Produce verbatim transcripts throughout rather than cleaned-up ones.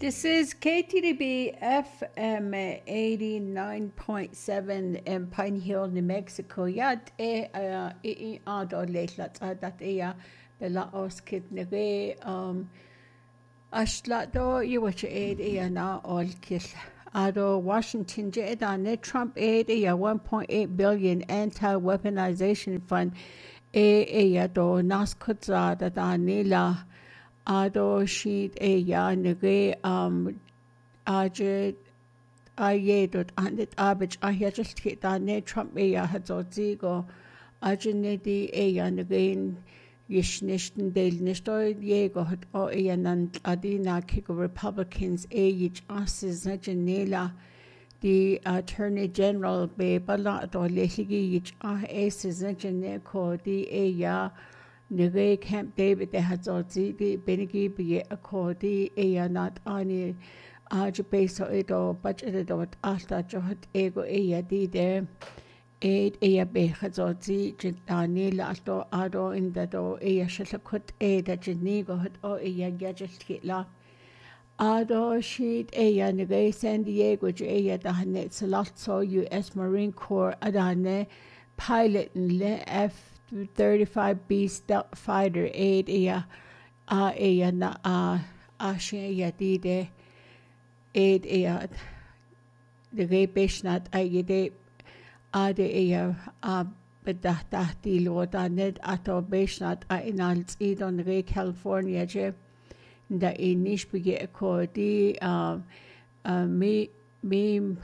This is K T D B F M eighty-nine point seven in Pine Hill, New Mexico. Yad e e ado leitlat that ea bela oskit nege um ashlado you watch aid ea na all kill ado Washington jedane Trump aid ea one point eight billion anti-weaponization fund e ea do naskutza da danila ado sheet ea nege um aje ayedot andet abich ahjast hitane Trump ea hazozigo ajenedi ea negen yishnischten del nistoy yego hat o ea nan adina kiko Republicans age asses najanela the Attorney General be bala do lehigi yich ah aces najaneko the ea Nege Camp David de Hazozi the Benigi be a codi ea not ani Aj beso edo budget dot after johot ego ea di de aid ea be Hazozi jitani lato ado in the do ea shalakut e da jinigo hot o ea gadget hitla ado sheet ea nege San Diego ea da hanet salazzo U S Marine Corps adane pilot le F thirty-five B stealth fighter aid ea a ea na a ashe ea di de aid ea de ge beshnat ayede a de ea a bedacht di loda net ato beshnat a inals idon re California je da e nish bege ko di uh, uh, me me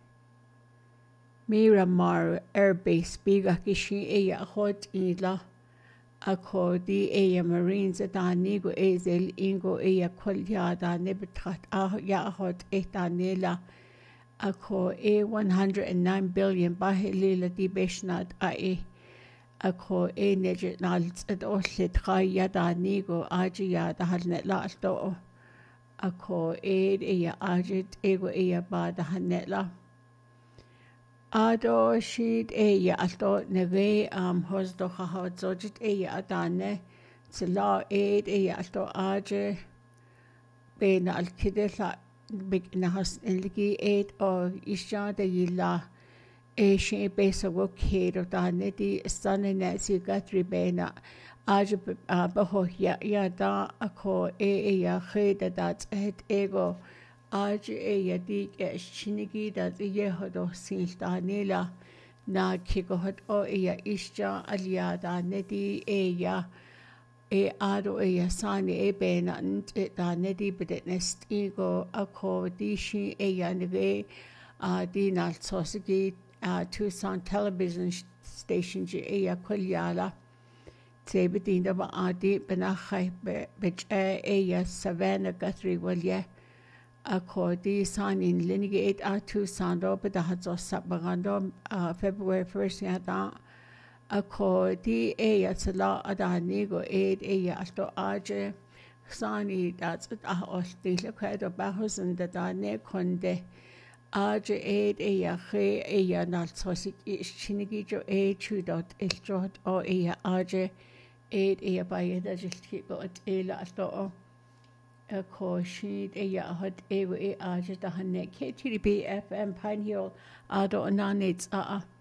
Miramar Air Base biga kishi ea hot ila ako di ea Marines da nigo ezel ingo ea kolya da nebetrat ah ya hot eta nela ako e one hundred nine billion bahilila di beshnat a e ako e nejet nals at oslet khaya da nigo aji ya da halnet la alto ako e ea ajit ego ea ba da halnet la Ado sheet ea alto nege um hosdo hahot zojit ea adane tsila aid ea alto aje ben al kidela big nahas elgi aid o isha de yila e she besa wokedo dane di sane nasi gatri bena aje baho ya ya da ako e ea kheda dat et ego Aj ea di shinigi da ye hodo silta nela na kikohot o ea isja alia da nedi ea e ado ea sani e bena nte da nedi bedet nest ego ako di shi ea nege di nal sosigi Tucson television station ji ea kolyala tebe dinda ba adi bena khai bech ea Savannah Guthrie walye Ako di sanin linigi eight a Tucson do beda hazo sabagando February first yada ako di ea tsala ada nigo eight ea alto aje sani that's it ah osti le kwedo bahosen da da ne konde aje eight ea khe ea nal sosi chinigi jo e chu dot il jot o ea aje eight ea bayeda jilki go at ela alto Ako sheet ea hot ewe e aje da hanne K T D B F M Pine Hill ado ananits a